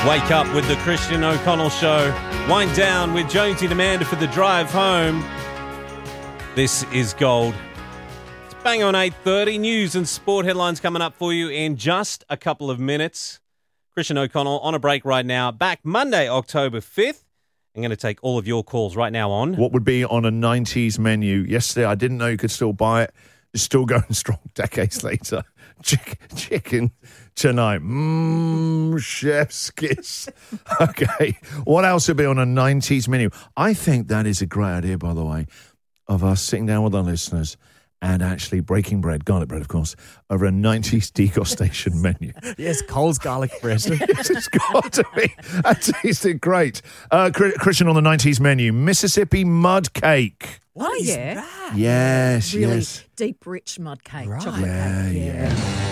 Wake up with the Christian O'Connell Show. Wind down with Jonesy Amanda for the drive home. This is Gold. It's bang on 8:30. News and sport headlines coming up for you in just a couple of minutes. Christian O'Connell on a break right now. Back Monday, October 5th. I'm going to take all of your calls right now on. What would be on a 90s menu? Yesterday, I didn't know you could still buy it. It's still going strong decades later. Chicken tonight. Chef's kiss. Okay. What else would be on a 90s menu? I think that is a great idea, by the way, of us sitting down with our listeners and actually breaking bread, garlic bread, of course, over a 90s degustation menu. Yes, Cole's garlic bread. Yes, it's got to be. That tasted great. Christian on the 90s menu, Mississippi mud cake. Oh, yeah. Yes, Really yes. deep, rich mud cake. Right. Chocolate cake. Yeah.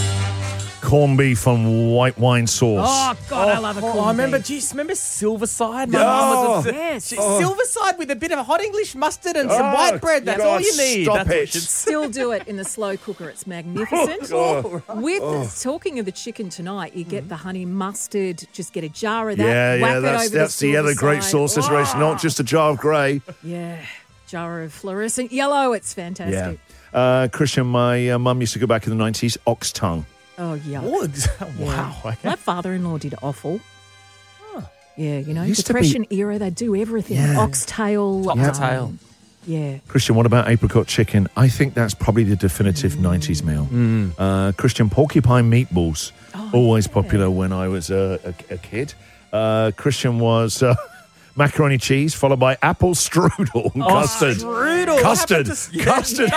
Corned beef on white wine sauce. Oh, God, I love a corned I remember, beef. do you remember Silverside? Yes. Silverside with a bit of hot English mustard and some white bread. That's God, all you need. stop That's what it. should Still do it in the slow cooker. It's magnificent. Talking of the chicken tonight, you get the honey mustard. Just get a jar of that. whack it over that's the other great Silverside. sauce situation, not just a jar of grey. Yeah, jar of fluorescent yellow. It's fantastic. Yeah. Christian, my mum used to go back in the 90s, ox tongue. Oh, yeah. Wow. Okay. My father-in-law did offal. Yeah, you know, Used to be- Depression era, they do everything. Yeah. Oxtail. Oxtail. Yeah. Christian, what about apricot chicken? I think that's probably the definitive 90s meal. Christian, porcupine meatballs. Always popular when I was a kid. Christian was macaroni cheese, followed by apple strudel and custard. Strudel. Custard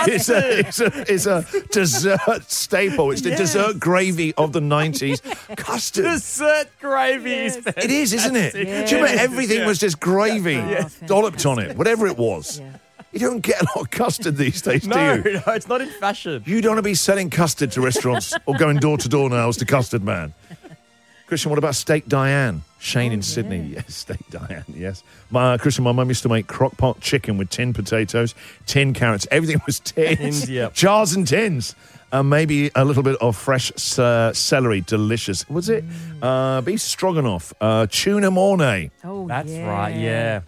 is a dessert staple. It's the dessert gravy of the 90s. Custard. Dessert gravy is fantastic. It is, isn't it? Yeah. Do you remember everything was just gravy, fantastic. dolloped on it, whatever it was. Yeah. You don't get a lot of custard these days, No, do you? it's not in fashion. You don't want to be selling custard to restaurants or going door to door now as the custard man. Christian, what about Steak Diane? Shane in Sydney. Yes, Steak Diane, yes. Christian, my mum used to make crock-pot chicken with tinned potatoes, tinned carrots. Everything was tins. Yep. Jars and tins. Maybe a little bit of fresh celery. Delicious. Was it? Beef stroganoff. Tuna mornay. Oh, That's right, yeah.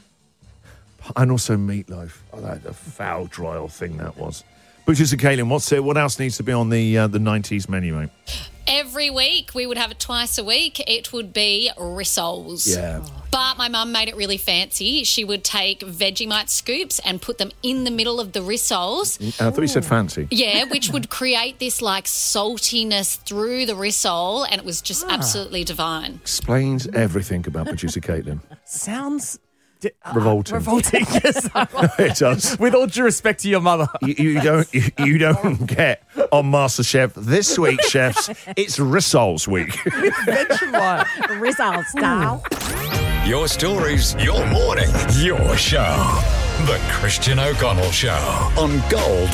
And also meatloaf. Oh, that a foul, dry old thing that was. Butchers and Kaylin, what else needs to be on the 90s menu, mate? Every week, we would have it twice a week. It would be rissoles. Yeah. But my mum made it really fancy. She would take Vegemite scoops and put them in the middle of the rissoles. I thought you said fancy. Yeah, which would create this like saltiness through the rissole, and it was just absolutely divine. Explains everything about producer Caitlin. Sounds Revolting. Revolting, yes. It does. With all due respect to your mother. You don't get on MasterChef this week, chefs. It's rissoles week. Vegemite. Results, style. Your stories, your morning, your show. The Christian O'Connell Show on Gold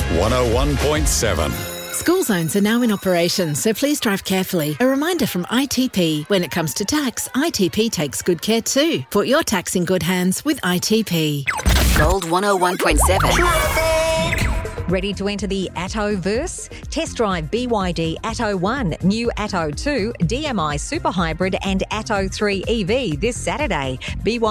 101.7. School zones are now in operation, so please drive carefully. A reminder from ITP. When it comes to tax, ITP takes good care too. Put your tax in good hands with ITP. Gold 101.7. Ready to enter the Atto-verse? Test drive BYD Atto 1, new Atto 2, DMI Super Hybrid and Atto 3 EV this Saturday.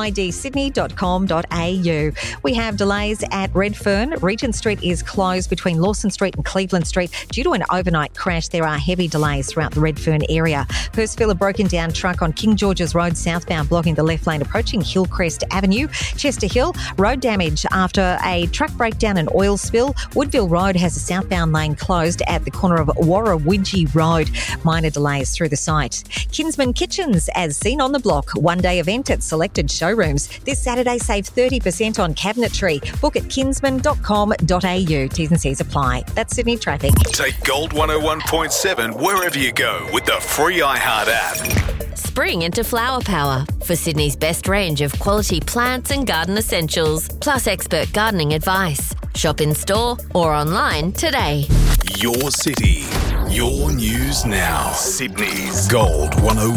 BYDSydney.com.au. We have delays at Redfern. Regent Street is closed between Lawson Street and Cleveland Street due to an overnight crash. There are heavy delays throughout the Redfern area. Hurstville, a broken down truck on King George's Road southbound blocking the left lane approaching Hillcrest Avenue. Chester Hill, road damage after a truck breakdown and oil spill. Woodville Road has a southbound lane closed at the corner of Warrawidgee Road. Minor delays through the site. Kinsman Kitchens, as seen on the block. One-day event at selected showrooms. This Saturday, save 30% on cabinetry. Book at kinsman.com.au. T's and C's apply. That's Sydney traffic. Take Gold 101.7 wherever you go with the free iHeart app. Spring into flower power for Sydney's best range of quality plants and garden essentials, plus expert gardening advice. Shop in store or online today. Your city, Your news now. Sydney's Gold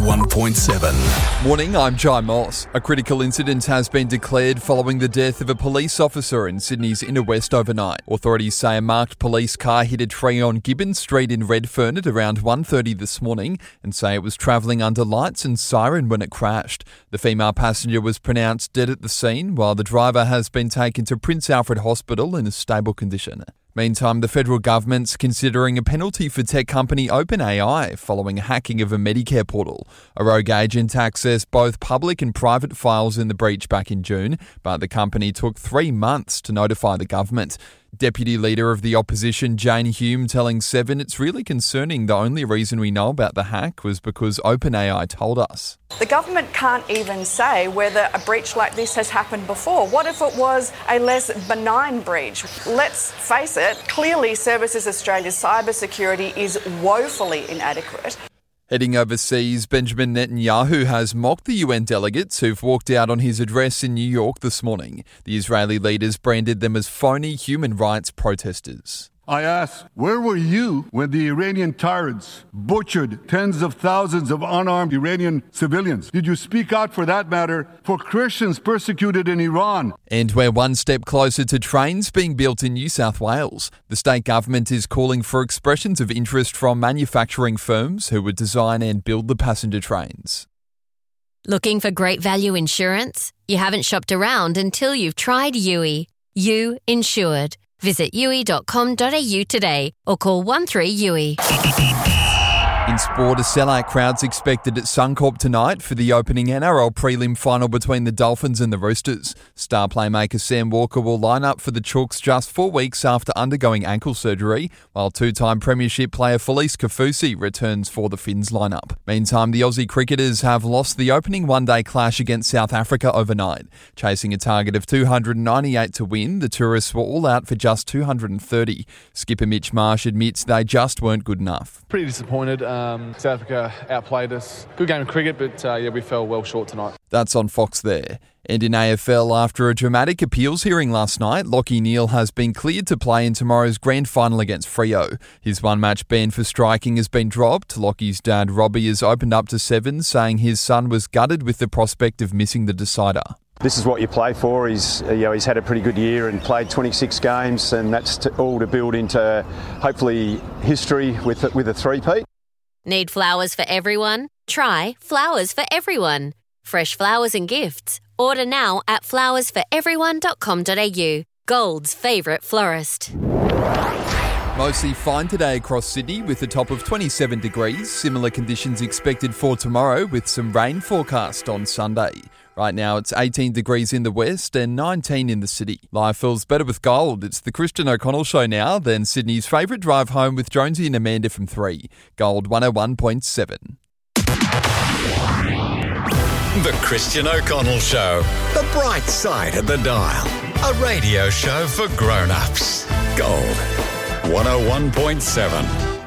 101.7. Morning, I'm Jai Moss. A critical incident has been declared following the death of a police officer in Sydney's inner west overnight. Authorities say a marked police car hit a tree on Gibbon Street in Redfern at around 1:30 this morning and say it was travelling under lights and siren when it crashed. The female passenger was pronounced dead at the scene, while the driver has been taken to Prince Alfred Hospital in a stable condition. Meantime, the federal government's considering a penalty for tech company OpenAI following hacking of a Medicare portal. A rogue agent accessed both public and private files in the breach back in June, but the company took 3 months to notify the government. Deputy Leader of the Opposition, Jane Hume, telling Seven it's really concerning the only reason we know about the hack was because OpenAI told us. The government can't even say whether a breach like this has happened before. What if it was a less benign breach? Let's face it, clearly Services Australia's cybersecurity is woefully inadequate. Heading overseas, Benjamin Netanyahu has mocked the UN delegates who've walked out on his address in New York this morning. The Israeli leaders branded them as phony human rights protesters. I ask, where were you when the Iranian tyrants butchered tens of thousands of unarmed Iranian civilians? Did you speak out, for that matter, for Christians persecuted in Iran? And we're one step closer to trains being built in New South Wales. The state government is calling for expressions of interest from manufacturing firms who would design and build the passenger trains. Looking for great value insurance? You haven't shopped around until you've tried Yui. You Insured. Visit yui.com.au today or call 13-YUI. In sport, a sellout crowd's expected at Suncorp tonight for the opening NRL prelim final between the Dolphins and the Roosters. Star playmaker Sam Walker will line up for the Chooks just 4 weeks after undergoing ankle surgery, while two-time premiership player Felice Kaufusi returns for the Finns lineup. Meantime, the Aussie cricketers have lost the opening one-day clash against South Africa overnight. Chasing a target of 298 to win, the tourists were all out for just 230. Skipper Mitch Marsh admits they just weren't good enough. Pretty disappointed. South Africa outplayed us. Good game of cricket, but we fell well short tonight. That's on Fox there. And in AFL, after a dramatic appeals hearing last night, Lachie Neale has been cleared to play in tomorrow's grand final against Freo. His one-match ban for striking has been dropped. Lachie's dad, Robbie, has opened up to Seven, saying his son was gutted with the prospect of missing the decider. This is what you play for. He's had a pretty good year and played 26 games, and that's all to build into, hopefully, history with a three-peat. Need flowers for everyone? Try Flowers for Everyone. Fresh flowers and gifts. Order now at flowersforeveryone.com.au. Gold's favourite florist. Mostly fine today across Sydney with a top of 27 degrees. Similar conditions expected for tomorrow with some rain forecast on Sunday. Right now it's 18 degrees in the west and 19 in the city. Life feels better with Gold. It's the Christian O'Connell Show now, then Sydney's favourite drive home with Jonesy and Amanda from 3. Gold 101.7. The Christian O'Connell Show. The bright side of the dial. A radio show for grown-ups. Gold 101.7.